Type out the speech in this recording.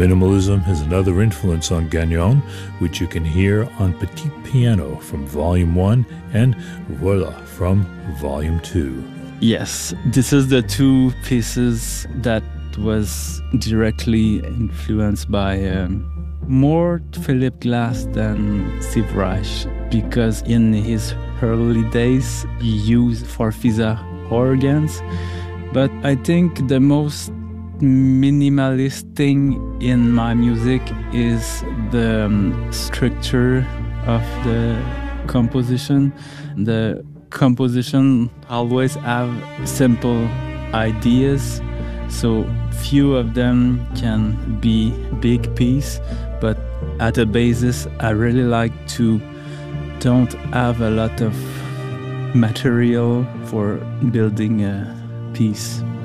Minimalism is another influence on Gagnon, which you can hear on Petit Piano from Volume 1 and Voila from Volume 2. Yes, this is the two pieces that was directly influenced by more Philip Glass than Steve Reich, because in his early days he used Farfisa organs. But I think the most minimalist thing in my music is the structure of the composition. The composition always have simple ideas, so few of them can be big piece, but at a basis I really like to don't have a lot of material for building a piece.